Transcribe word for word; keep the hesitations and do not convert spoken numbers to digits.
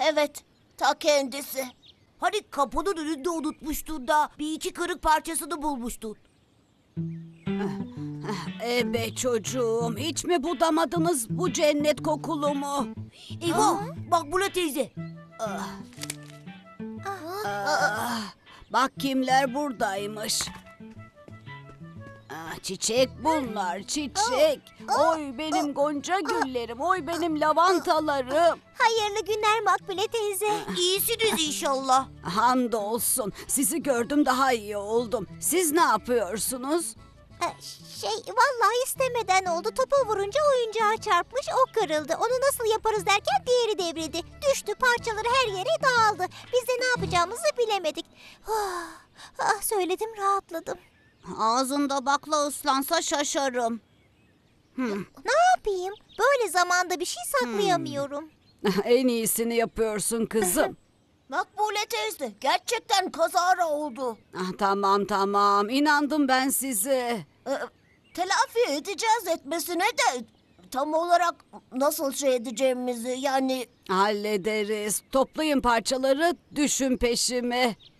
Evet, ta kendisi. Hani kapının önünde unutmuştun da bir iki kırık parçasını bulmuştun. Ebe çocuğum, hiç mi budamadınız bu cennet kokulumu? Eyvah, Makbule teyze. Ah, bak kimler buradaymış. Ah, çiçek bunlar, çiçek. Oy benim gonca güllerim, oy benim lavantalarım. Hayırlı günler Makbule teyze. İyisiniz inşallah. Hamdolsun, sizi gördüm daha iyi oldum. Siz ne yapıyorsunuz? Ee, Şey vallahi istemeden oldu. Topa vurunca oyuncağa çarpmış, o kırıldı. Onu nasıl yaparız derken diğeri devrildi. Düştü, parçaları her yere dağıldı. Biz de ne yapacağımızı bilemedik. Ah, ah, söyledim, rahatladım. Ağzında bakla ıslansa şaşarım. Ne yapayım? Böyle zamanda bir şey saklayamıyorum. En iyisini yapıyorsun kızım. Makbule teyze, gerçekten kazara oldu. Ah, tamam tamam, inandım ben size. Ee, telafi edeceğiz etmesine de tam olarak nasıl şey edeceğimizi yani... Hallederiz. Toplayın parçaları, düşün peşime.